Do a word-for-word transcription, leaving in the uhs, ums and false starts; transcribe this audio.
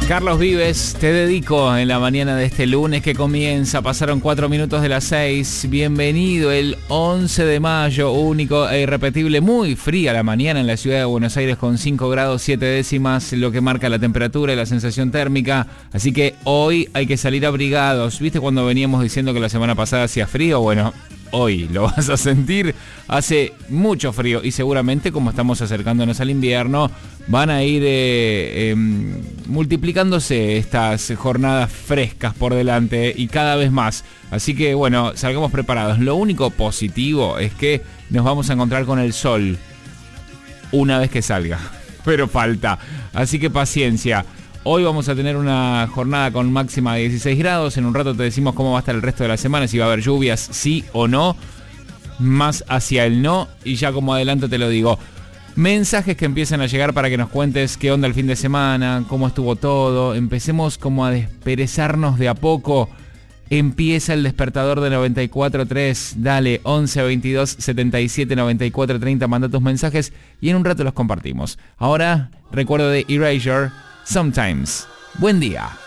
Carlos Vives, te dedico en la mañana de este lunes que comienza. Pasaron cuatro minutos de las seis. Bienvenido el once de mayo, único e irrepetible. Muy fría la mañana en la ciudad de Buenos Aires con cinco grados siete décimas, lo que marca la temperatura y la sensación térmica. Así que hoy hay que salir abrigados. ¿Viste cuando veníamos diciendo que la semana pasada hacía frío? Bueno, hoy lo vas a sentir. Hace mucho frío y seguramente, como estamos acercándonos al invierno, van a ir eh, eh, multiplicándose estas jornadas frescas por delante y cada vez más. Así que bueno, salgamos preparados. Lo único positivo es que nos vamos a encontrar con el sol una vez que salga, pero falta. Así que paciencia. Hoy vamos a tener una jornada con máxima de dieciséis grados. En un rato te decimos cómo va a estar el resto de la semana, si va a haber lluvias, sí o no. Más hacia el no. Y ya como adelanto te lo digo. Mensajes que empiezan a llegar para que nos cuentes qué onda el fin de semana, cómo estuvo todo. Empecemos como a desperezarnos de a poco. Empieza el despertador de noventa y cuatro punto tres. Dale, once veintidós setenta y siete noventa y cuatro treinta. Manda tus mensajes y en un rato los compartimos. Ahora, recuerdo de Erasure, Sometimes. Buen día.